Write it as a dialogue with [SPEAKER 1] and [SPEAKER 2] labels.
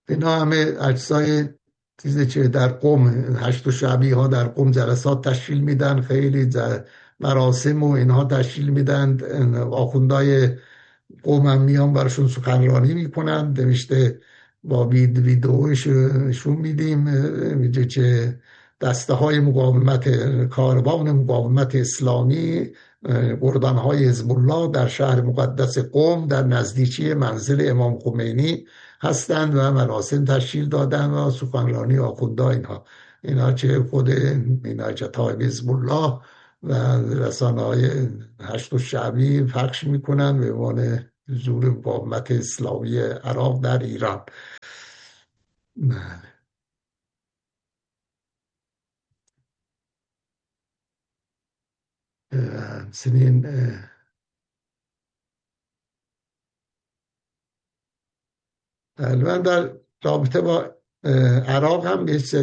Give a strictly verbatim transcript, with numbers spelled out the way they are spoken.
[SPEAKER 1] اینا همه اجزای چیزی که در قم، هشت و شعبی ها در قم جلسات تشکیل میدن، خیلی ج- مراسم و اینها تشکیل میدن. آخوندهای قوم هم میان براشون سخنرانی میکنن، نوشته با وید ویدئوش نشون میدیم. میگه که دسته های مقاومت، کاروان مقاومت اسلامی، گردان های حزب الله در شهر مقدس قم در نزدیکی منزل امام خمینی هستند و مراسم تشکیل دادن و سخنرانی آخونده اینها. اینا چه خود اینا که تایب حزب الله و رسانه های هشت و شعبی پخش میکنن به عنوان زور مقاومت اسلامی عراق در ایران. همچنین من در رابطه با عراق هم